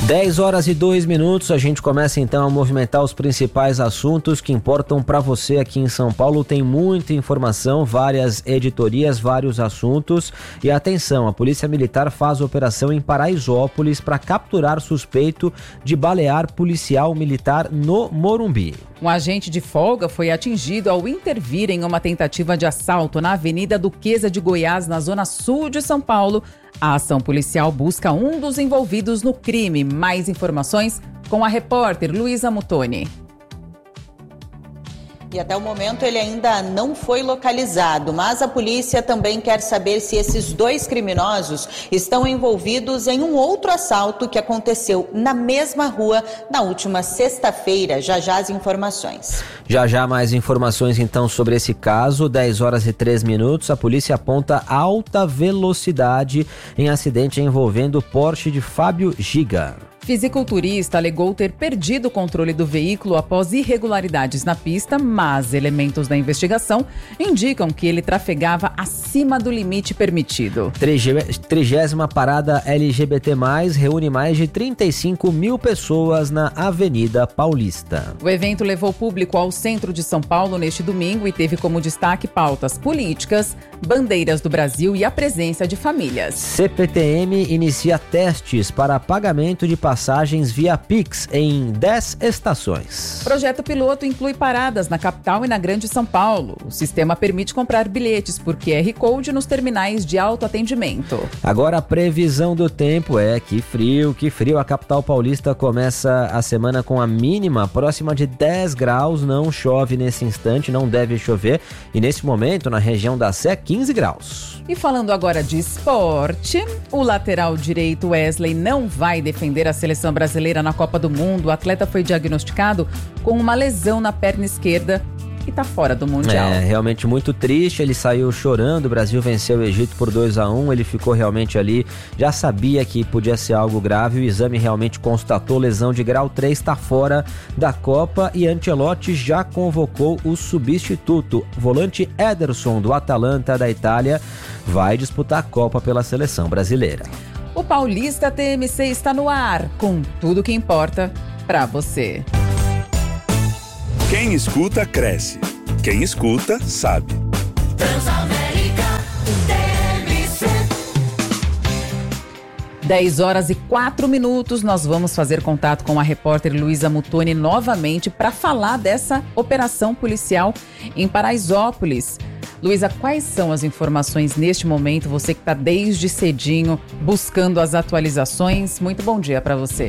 10h02, a gente começa então a movimentar os principais assuntos que importam para você aqui em São Paulo. Tem muita informação, várias editorias, vários assuntos. E atenção, a Polícia Militar faz operação em Paraisópolis para capturar suspeito de balear policial militar no Morumbi. Um agente de folga foi atingido ao intervir em uma tentativa de assalto na Avenida Duquesa de Goiás, na zona sul de São Paulo. A ação policial busca um dos envolvidos no crime. Mais informações com a repórter Luísa Mutoni. E até o momento ele ainda não foi localizado, mas a polícia também quer saber se esses dois criminosos estão envolvidos em um outro assalto que aconteceu na mesma rua na última sexta-feira. Já as informações. Já mais informações então sobre esse caso. 10h03, a polícia aponta alta velocidade em acidente envolvendo Porsche de Fábio Giga. Fisiculturista alegou ter perdido o controle do veículo após irregularidades na pista, mas elementos da investigação indicam que ele trafegava acima do limite permitido. 30ª parada LGBT+, reúne mais de 35 mil pessoas na Avenida Paulista. O evento levou o público ao centro de São Paulo neste domingo e teve como destaque pautas políticas, bandeiras do Brasil e a presença de famílias. CPTM inicia testes para pagamento de passagens via Pix em 10 estações. O projeto piloto inclui paradas na capital e na Grande São Paulo. O sistema permite comprar bilhetes por QR Code nos terminais de autoatendimento. Agora a previsão do tempo que frio. A capital paulista começa a semana com a mínima próxima de 10 graus. Não chove nesse instante, não deve chover. E nesse momento, na região da Sé, 15 graus. E falando agora de esporte, o lateral direito Wesley não vai defender a seleção brasileira na Copa do Mundo. O atleta foi diagnosticado com uma lesão na perna esquerda e está fora do Mundial. Realmente muito triste, ele saiu chorando, o Brasil venceu o Egito por 2-1, ele ficou realmente ali, já sabia que podia ser algo grave, o exame realmente constatou lesão de grau 3, está fora da Copa e Ancelotti já convocou o substituto, o volante Ederson do Atalanta da Itália, vai disputar a Copa pela seleção brasileira. O Paulista TMC está no ar, com tudo que importa para você. Quem escuta, cresce. Quem escuta, sabe. Transamérica TMC. 10h04, nós vamos fazer contato com a repórter Luísa Mutoni novamente para falar dessa operação policial em Paraisópolis. Luísa, quais são as informações neste momento? Você que está desde cedinho buscando as atualizações. Muito bom dia para você.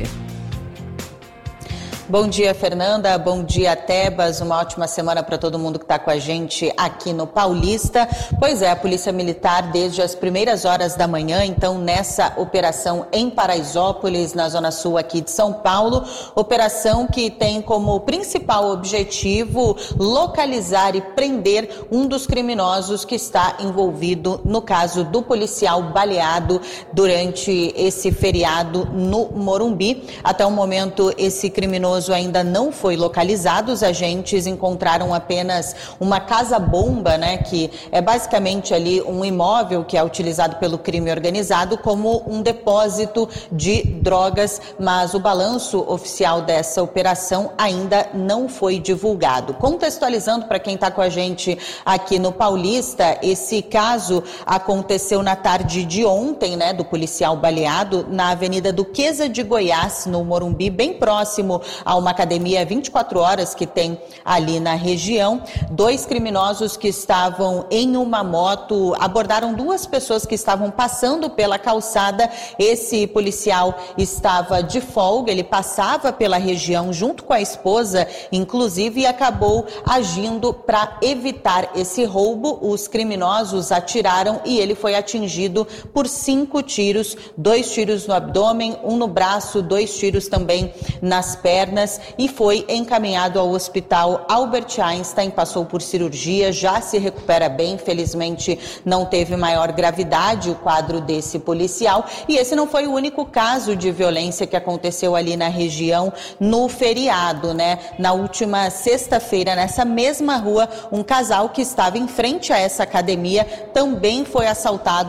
Bom dia, Fernanda. Bom dia, Tebas. Uma ótima semana para todo mundo que está com a gente aqui no Paulista. Pois é, a Polícia Militar, desde as primeiras horas da manhã, então, nessa operação em Paraisópolis, na Zona Sul aqui de São Paulo, operação que tem como principal objetivo localizar e prender um dos criminosos que está envolvido no caso do policial baleado durante esse feriado no Morumbi. Até o momento, esse criminoso ainda não foi localizado. Os agentes encontraram apenas uma casa-bomba, que é basicamente ali um imóvel que é utilizado pelo crime organizado como um depósito de drogas, mas o balanço oficial dessa operação ainda não foi divulgado. Contextualizando para quem está com a gente aqui no Paulista, esse caso aconteceu na tarde de ontem, do policial baleado na Avenida Duquesa de Goiás, no Morumbi, bem próximo a uma academia 24 horas que tem ali na região. Dois criminosos que estavam em uma moto abordaram duas pessoas que estavam passando pela calçada. Esse policial estava de folga, ele passava pela região junto com a esposa, inclusive, e acabou agindo para evitar esse roubo. Os criminosos atiraram e ele foi atingido por 5 tiros, 2 tiros no abdômen, 1 no braço, 2 tiros também nas pernas, e foi encaminhado ao hospital Albert Einstein, passou por cirurgia, já se recupera bem, felizmente não teve maior gravidade o quadro desse policial. E esse não foi o único caso de violência que aconteceu ali na região no feriado, Na última sexta-feira, nessa mesma rua, um casal que estava em frente a essa academia também foi assaltado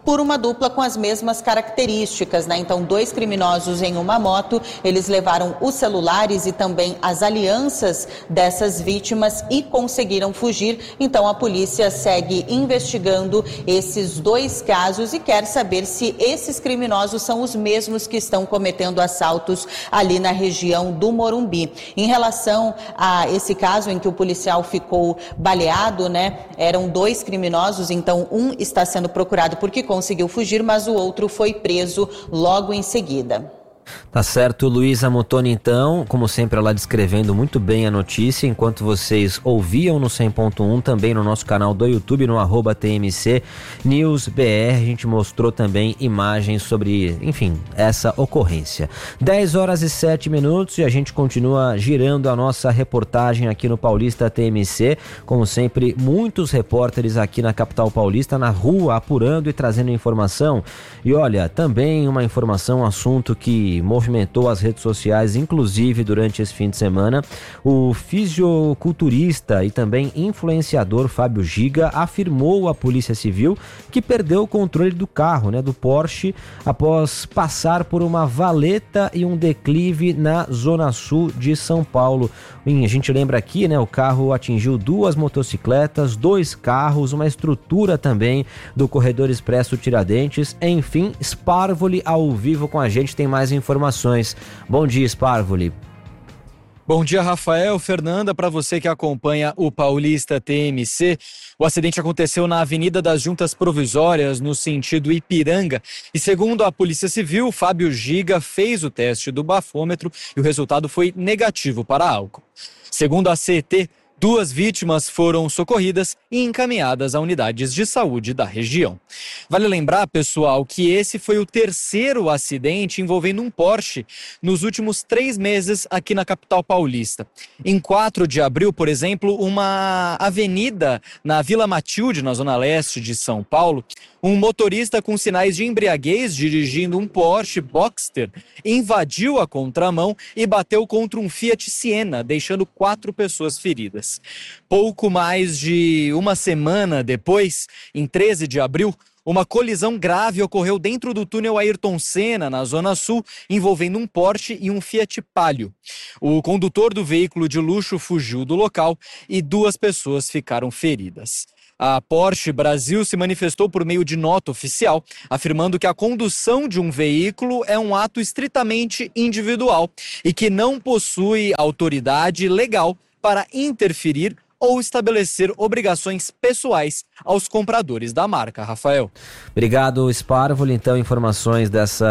por uma dupla com as mesmas características, né? Então, 2 criminosos em uma moto, eles levaram os celulares e também as alianças dessas vítimas e conseguiram fugir. Então, a polícia segue investigando esses 2 casos e quer saber se esses criminosos são os mesmos que estão cometendo assaltos ali na região do Morumbi. Em relação a esse caso em que o policial ficou baleado, né? Eram 2 criminosos, então um está sendo procurado porque conseguiu fugir, mas o outro foi preso logo em seguida. Tá certo, Luísa Muttoni, então, como sempre, ela descrevendo muito bem a notícia, enquanto vocês ouviam no 100.1, também no nosso canal do YouTube, no @TMC News BR, a gente mostrou também imagens sobre, enfim, essa ocorrência. 10h07 e a gente continua girando a nossa reportagem aqui no Paulista TMC, como sempre, muitos repórteres aqui na capital paulista, na rua, apurando e trazendo informação. E olha, também uma informação, um assunto que movimentou as redes sociais, inclusive durante esse fim de semana. O fisiculturista e também influenciador Fábio Giga afirmou à Polícia Civil que perdeu o controle do carro, né, do Porsche, após passar por uma valeta e um declive na zona sul de São Paulo. A gente lembra aqui, né, o carro atingiu 2 motocicletas, 2 carros, uma estrutura também do corredor expresso Tiradentes. Enfim, Sparvoli ao vivo com a gente, tem mais informações. Bom dia, Sparvoli. Bom dia, Rafael, Fernanda, para você que acompanha o Paulista TMC. O acidente aconteceu na Avenida das Juntas Provisórias, no sentido Ipiranga. E segundo a Polícia Civil, Fábio Giga fez o teste do bafômetro e o resultado foi negativo para álcool. Segundo a CET, 2 vítimas foram socorridas e encaminhadas a unidades de saúde da região. Vale lembrar, pessoal, que esse foi o 3º acidente envolvendo um Porsche nos últimos 3 meses aqui na capital paulista. Em 4 de abril, por exemplo, uma avenida na Vila Matilde, na zona leste de São Paulo, um motorista com sinais de embriaguez dirigindo um Porsche Boxster invadiu a contramão e bateu contra um Fiat Siena, deixando 4 pessoas feridas. Pouco mais de uma semana depois, em 13 de abril, uma colisão grave ocorreu dentro do túnel Ayrton Senna, na Zona Sul, envolvendo um Porsche e um Fiat Palio. O condutor do veículo de luxo fugiu do local e 2 pessoas ficaram feridas. A Porsche Brasil se manifestou por meio de nota oficial, afirmando que a condução de um veículo é um ato estritamente individual e que não possui autoridade legal para interferir ou estabelecer obrigações pessoais aos compradores da marca. Rafael. Obrigado, Sparvoli. Então, informações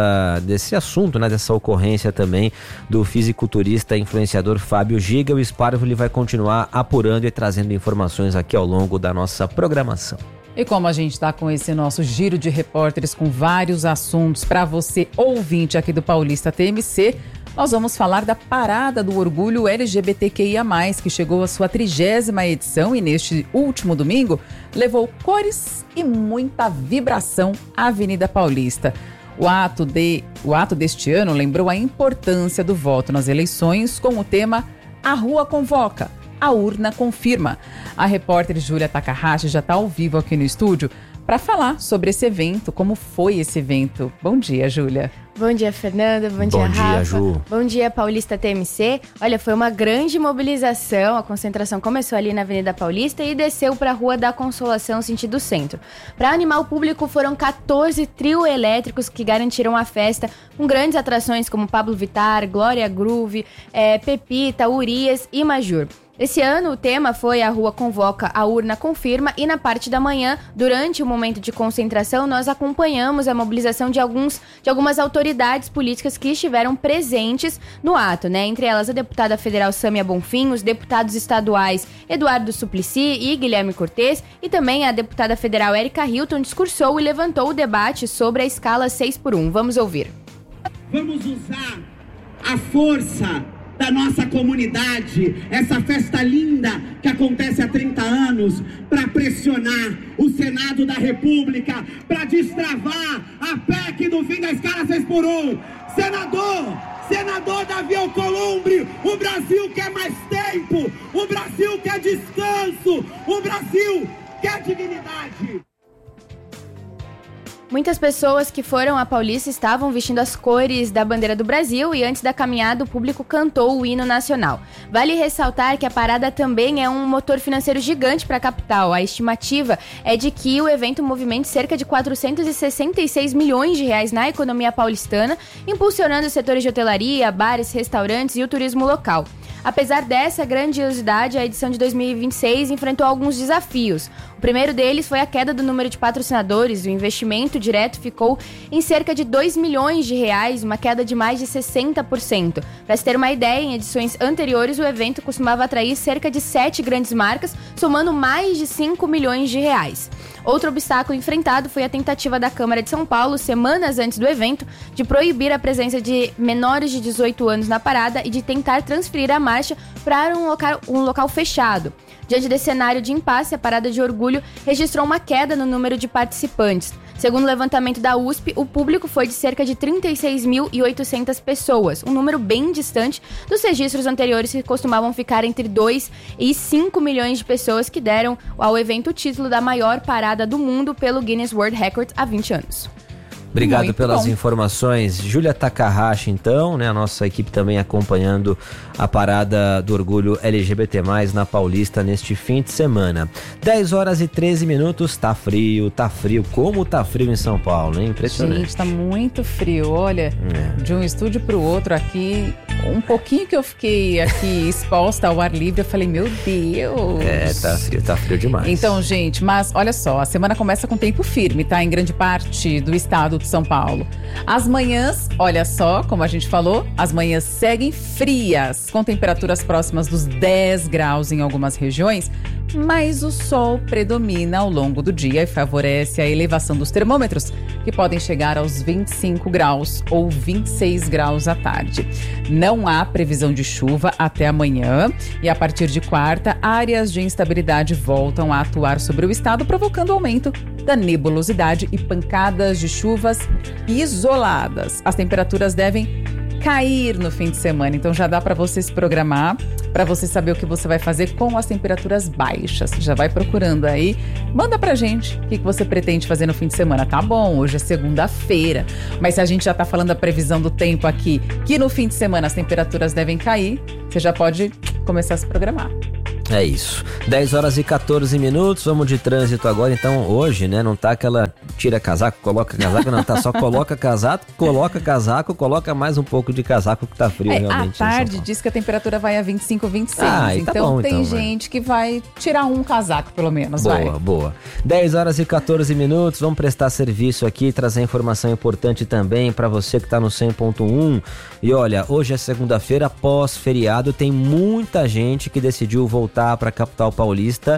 desse assunto, né, dessa ocorrência também do fisiculturista e influenciador Fábio Giga. O Sparvoli vai continuar apurando e trazendo informações aqui ao longo da nossa programação. E como a gente está com esse nosso giro de repórteres com vários assuntos para você, ouvinte aqui do Paulista TMC, nós vamos falar da Parada do Orgulho LGBTQIA+, que chegou à sua 30ª edição e neste último domingo levou cores e muita vibração à Avenida Paulista. O ato deste ano lembrou a importância do voto nas eleições com o tema A Rua Convoca, a Urna Confirma. A repórter Júlia Takahashi já está ao vivo aqui no estúdio para falar sobre esse evento, como foi esse evento. Bom dia, Júlia. Bom dia, Fernanda. Bom dia, Rafa. Ju. Bom dia, Paulista TMC. Olha, foi uma grande mobilização. A concentração começou ali na Avenida Paulista e desceu para a Rua da Consolação, sentido centro. Para animar o público, foram 14 trio elétricos que garantiram a festa, com grandes atrações como Pablo Vittar, Glória Groove, Pepita, Urias e Majur. Esse ano o tema foi A Rua Convoca, a Urna Confirma, e na parte da manhã, durante o momento de concentração, nós acompanhamos a mobilização de algumas autoridades políticas que estiveram presentes no ato, né? Entre elas a deputada federal Sâmia Bonfim, os deputados estaduais Eduardo Suplicy e Guilherme Cortes, e também a deputada federal Érica Hilton discursou e levantou o debate sobre a escala 6x1. Vamos ouvir. Vamos usar a força da nossa comunidade, essa festa linda que acontece há 30 anos, para pressionar o Senado da República, para destravar a PEC do fim da escala 6x1. Senador Davi Alcolumbre, o Brasil quer mais tempo, o Brasil quer descanso, o Brasil quer dignidade. Muitas pessoas que foram à Paulista estavam vestindo as cores da bandeira do Brasil e antes da caminhada o público cantou o hino nacional. Vale ressaltar que a parada também é um motor financeiro gigante para a capital. A estimativa é de que o evento movimente cerca de 466 milhões de reais na economia paulistana, impulsionando os setores de hotelaria, bares, restaurantes e o turismo local. Apesar dessa grandiosidade, a edição de 2026 enfrentou alguns desafios. O primeiro deles foi a queda do número de patrocinadores. O investimento direto ficou em cerca de 2 milhões de reais, uma queda de mais de 60%. Para se ter uma ideia, em edições anteriores o evento costumava atrair cerca de 7 grandes marcas, somando mais de 5 milhões de reais. Outro obstáculo enfrentado foi a tentativa da Câmara de São Paulo, semanas antes do evento, de proibir a presença de menores de 18 anos na parada e de tentar transferir a marcha para um local fechado. Diante desse cenário de impasse, a Parada de Orgulho registrou uma queda no número de participantes. Segundo o levantamento da USP, o público foi de cerca de 36.800 pessoas, um número bem distante dos registros anteriores que costumavam ficar entre 2 e 5 milhões de pessoas que deram ao evento o título da maior parada do mundo pelo Guinness World Records há 20 anos. Obrigado Muito pelas bom. informações. Júlia Takahashi, então, né? A nossa equipe também acompanhando a parada do Orgulho LGBT+, na Paulista neste fim de semana. 10 horas e 13 minutos, tá frio. Como tá frio em São Paulo, hein? Impressionante. Gente, tá muito frio. Olha, de um estúdio pro outro aqui, um pouquinho que eu fiquei aqui exposta ao ar livre, eu falei, meu Deus. Tá frio demais. Então, gente, mas olha só, a semana começa com tempo firme, tá? Em grande parte do estado de São Paulo. As manhãs, olha só, como a gente falou, as manhãs seguem frias, com temperaturas próximas dos 10 graus em algumas regiões, mas o sol predomina ao longo do dia e favorece a elevação dos termômetros, que podem chegar aos 25 graus ou 26 graus à tarde. Não há previsão de chuva até amanhã e a partir de quarta, áreas de instabilidade voltam a atuar sobre o estado, provocando aumento da nebulosidade e pancadas de chuvas isoladas. As temperaturas devem cair no fim de semana, então já dá para você se programar, para você saber o que você vai fazer com as temperaturas baixas. Já vai procurando aí, manda pra gente o que você pretende fazer no fim de semana. Tá bom, hoje é segunda-feira, mas se a gente já tá falando da previsão do tempo aqui, que no fim de semana as temperaturas devem cair, você já pode começar a se programar. É isso. 10 horas e 14 minutos, vamos de trânsito agora. Então, hoje, né, não tá aquela tira casaco, coloca casaco, não, tá só coloca casaco, coloca mais um pouco de casaco que tá frio realmente. À tarde diz que a temperatura vai a 25, 26. Tá Então bom, tem então, gente que vai tirar um casaco, pelo menos, vai. Boa. 10 horas e 14 minutos, vamos prestar serviço aqui, trazer informação importante também para você que tá no 100.1. E olha, hoje é segunda-feira, pós-feriado, tem muita gente que decidiu voltar para a capital paulista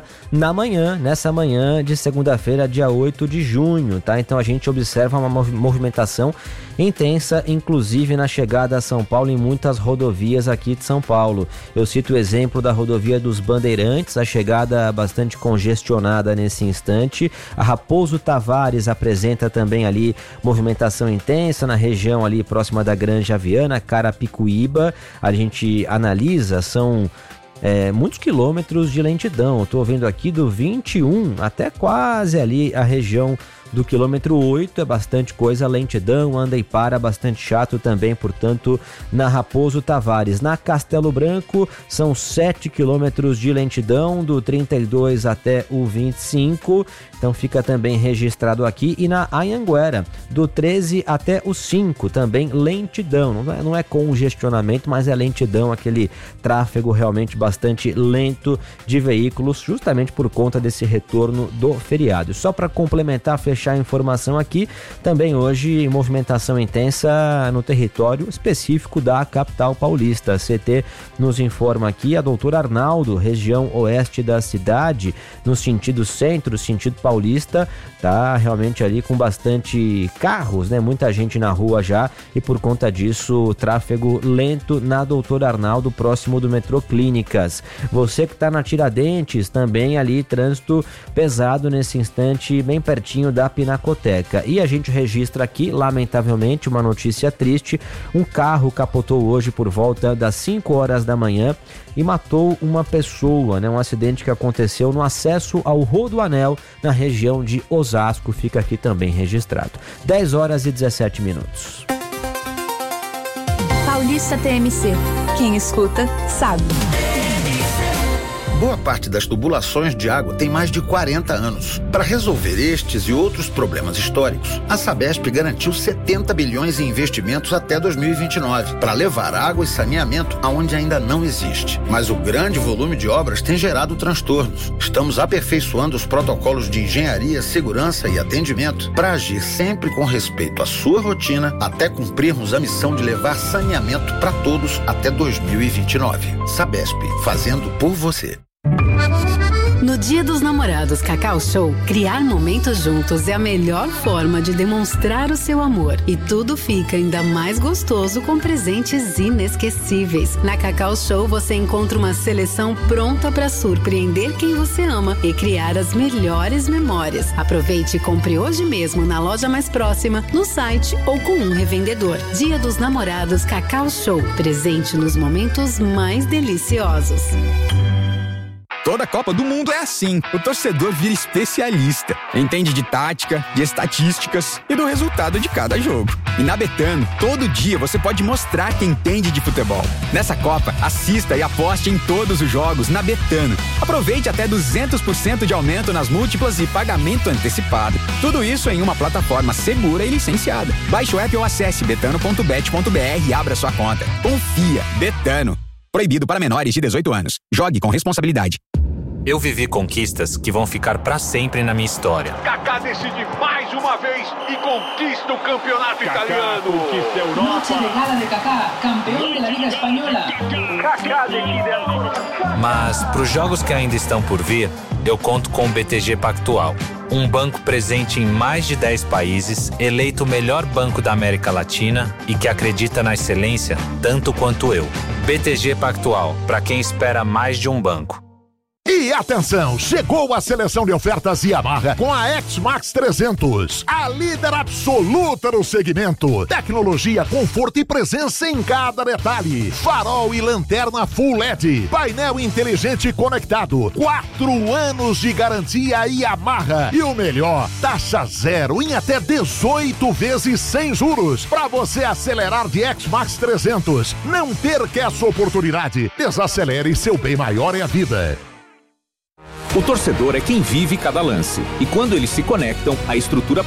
nessa manhã de segunda-feira, dia 8 de junho, tá? Então a gente observa uma movimentação intensa, inclusive na chegada a São Paulo em muitas rodovias aqui de São Paulo. Eu cito o exemplo da rodovia dos Bandeirantes, a chegada bastante congestionada nesse instante. A Raposo Tavares apresenta também ali movimentação intensa na região ali próxima da Granja Viana, Carapicuíba. A gente analisa, são muitos quilômetros de lentidão. Estou vendo aqui do 21 até quase ali a região do quilômetro 8, é bastante coisa, lentidão, anda e para, bastante chato também, portanto, na Raposo Tavares. Na Castelo Branco, são 7 quilômetros de lentidão, do 32 até o 25, então fica também registrado aqui. E na Anhanguera, do 13 até o 5, também lentidão, não é congestionamento, mas é lentidão, aquele tráfego realmente bastante lento de veículos, justamente por conta desse retorno do feriado. Só para complementar, fechar a informação aqui, também hoje movimentação intensa no território específico da capital paulista. A CT nos informa aqui, a doutora Arnaldo, região oeste da cidade, no sentido centro, sentido paulista, tá realmente ali com bastante carros, né? Muita gente na rua já, e por conta disso, tráfego lento na doutora Arnaldo, próximo do metrô Clínicas. Você que tá na Tiradentes, também ali trânsito pesado nesse instante, bem pertinho da Pinacoteca. E a gente registra aqui, lamentavelmente, uma notícia triste. Um carro capotou hoje por volta das 5 horas da manhã e matou uma pessoa, né? Um acidente que aconteceu no acesso ao Rodoanel, na região região de Osasco. Fica aqui também registrado. 10 horas e 17 minutos. Paulista TMC. Quem escuta, sabe. Boa parte das tubulações de água tem mais de 40 anos. Para resolver estes e outros problemas históricos, a Sabesp garantiu 70 bilhões em investimentos até 2029, para levar água e saneamento aonde ainda não existe. Mas o grande volume de obras tem gerado transtornos. Estamos aperfeiçoando os protocolos de engenharia, segurança e atendimento para agir sempre com respeito à sua rotina, até cumprirmos a missão de levar saneamento para todos até 2029. Sabesp, fazendo por você. No Dia dos Namorados Cacau Show, criar momentos juntos é a melhor forma de demonstrar o seu amor. E tudo fica ainda mais gostoso com presentes inesquecíveis. Na Cacau Show você encontra uma seleção pronta para surpreender quem você ama e criar as melhores memórias. Aproveite e compre hoje mesmo na loja mais próxima, no site ou com um revendedor. Dia dos Namorados Cacau Show. Presente nos momentos mais deliciosos. Toda Copa do Mundo é assim. O torcedor vira especialista. Entende de tática, de estatísticas e do resultado de cada jogo. E na Betano, todo dia você pode mostrar que entende de futebol. Nessa Copa, assista e aposte em todos os jogos na Betano. Aproveite até 200% de aumento nas múltiplas e pagamento antecipado. Tudo isso em uma plataforma segura e licenciada. Baixe o app ou acesse betano.bet.br e abra sua conta. Confia. Betano. Proibido para menores de 18 anos. Jogue com responsabilidade. Eu vivi conquistas que vão ficar para sempre na minha história. Kaká decide mais uma vez e conquista o campeonato italiano. Conquista a Europa. Noche de gala de Kaká, campeão da Liga Espanhola. Kaká decide agora. Mas para os jogos que ainda estão por vir, eu conto com o BTG Pactual. Um banco presente em mais de 10 países, eleito o melhor banco da América Latina e que acredita na excelência tanto quanto eu. BTG Pactual, para quem espera mais de um banco. E atenção, chegou a seleção de ofertas Yamaha com a X-Max 300, a líder absoluta no segmento. Tecnologia, conforto e presença em cada detalhe. Farol e lanterna Full LED, painel inteligente conectado, 4 anos de garantia Yamaha. E o melhor, taxa zero em até 18 vezes sem juros. Para você acelerar de X-Max 300, não perca essa oportunidade. Desacelere, seu bem maior é a vida. O torcedor é quem vive cada lance. E quando eles se conectam, a estrutura